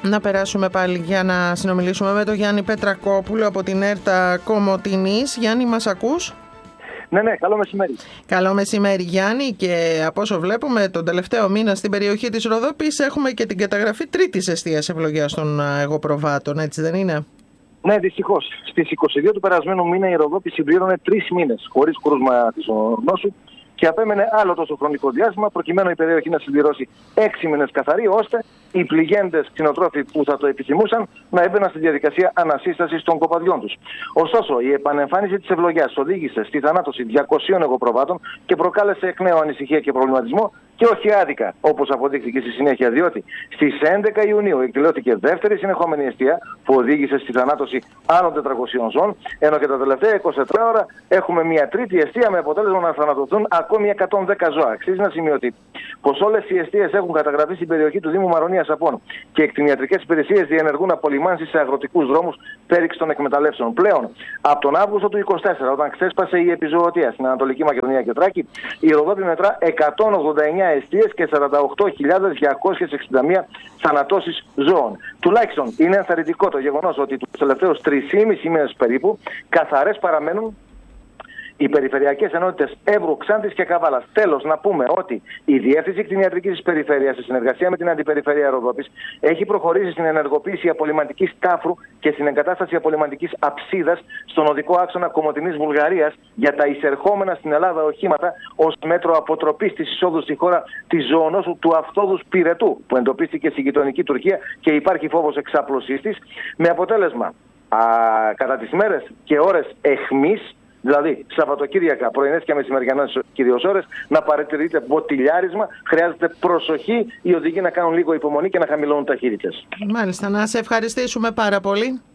Να περάσουμε πάλι για να συνομιλήσουμε με τον Γιάννη Πετρακόπουλο από την ΕΡΤΑ Κομοτηνής. Γιάννη, μας ακούς? Ναι, καλό μεσημέρι. Καλό μεσημέρι, Γιάννη, και από όσο βλέπουμε τον τελευταίο μήνα στην περιοχή της Ροδόπης έχουμε και την καταγραφή τρίτης εστίας ευλογίας των αγοπροβάτων, έτσι δεν είναι? Ναι, δυστυχώς. Στις 22 του περασμένου μήνα η Ροδόπη συμπλήρωνε 3 μήνες χωρίς κρούσμα της νόσου και απέμενε άλλο τόσο χρονικό διάστημα προκειμένου η περιοχή να συμπληρώσει 6 μήνες καθαρή, ώστε οι πληγέντες κτηνοτρόφοι που θα το επιθυμούσαν να έμπαιναν στη διαδικασία ανασύστασης των κοπαδιών τους. Ωστόσο, η επανεμφάνιση της ευλογιάς οδήγησε στη θανάτωση 200 εγωπροβάτων και προκάλεσε εκ νέου ανησυχία και προβληματισμό, και όχι άδικα, όπως αποδείχθηκε στη συνέχεια, διότι στις 11 Ιουνίου εκδηλώθηκε δεύτερη συνεχόμενη εστία που οδήγησε στη θανάτωση άλλων 400 ζώων, ενώ και τα τελευταία 24 ώρα έχουμε μια τρίτη εστία με αποτέλεσμα να θανατωθούν ακόμη 110 ζώα. Αξίζει να σημειωθεί πως όλες οι εστίες έχουν καταγραφεί στην περιοχή του Δήμου Μαρονίας Απών και οι κτηνιατρικές υπηρεσίες διενεργούν απολυμάνσεις σε αγροτικούς δρόμους πέριξ των εκμεταλλεύσεων. Πλέον, από τον Αύγουστο του 2024, όταν ξέσπασε η επιζωοτία στην Ανατολική Μακεδονία και Θράκη, η Ροδόπη μετρά 189 εστίες και 48.261 θανατώσεις ζώων. Τουλάχιστον είναι ενθαρρυντικό το γεγονός ότι τους τελευταίους 3,5 μήνες περίπου καθαρές παραμένουν οι περιφερειακές ενότητες Εύρου, Ξάντης και Καβάλας. Τέλος, να πούμε ότι η Διεύθυνση Κτηνιατρικής της Περιφέρειας, σε συνεργασία με την Αντιπεριφέρεια Ροδόπης, έχει προχωρήσει στην ενεργοποίηση απολυμαντικής τάφρου και στην εγκατάσταση απολυμαντικής αψίδας στον οδικό άξονα Κομοτηνής Βουλγαρίας για τα εισερχόμενα στην Ελλάδα οχήματα, ως μέτρο αποτροπής της εισόδου στη χώρα της ζωονόσου του Αφθόδους πυρετού, που εντοπίστηκε στη γειτονική Τουρκία και υπάρχει φόβος εξάπλωσής της, με αποτέλεσμα κατά τις μέρες και ώρες αιχμής, δηλαδή Σαββατοκύριακα, πρωινές και μεσημεριανές κυρίως ώρες, να παρατηρείται μποτιλιάρισμα. Χρειάζεται προσοχή οι οδηγοί να κάνουν λίγο υπομονή και να χαμηλώνουν ταχύτητες. Μάλιστα, να σε ευχαριστήσουμε πάρα πολύ.